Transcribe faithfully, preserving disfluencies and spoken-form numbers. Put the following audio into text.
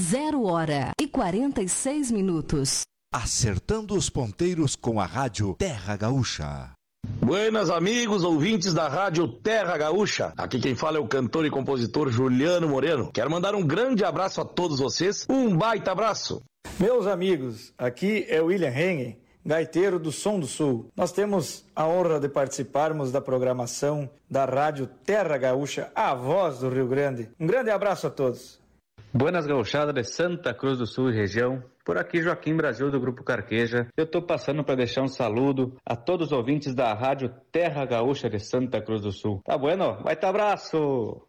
Zero hora e quarenta e seis minutos. Acertando os ponteiros com a Rádio Terra Gaúcha. Buenas amigos, ouvintes da Rádio Terra Gaúcha. Aqui quem fala é o cantor e compositor Juliano Moreno. Quero mandar um grande abraço a todos vocês, um baita abraço. Meus amigos, aqui é o William Hengen, gaiteiro do Som do Sul. Nós temos a honra de participarmos da programação da Rádio Terra Gaúcha, a voz do Rio Grande. Um grande abraço a todos. Buenas gauchada de Santa Cruz do Sul e região. Por aqui Joaquim Brasil do Grupo Carqueja. Eu tô passando para deixar um saludo a todos os ouvintes da Rádio Terra Gaúcha de Santa Cruz do Sul. Tá bueno? Vai tá abraço!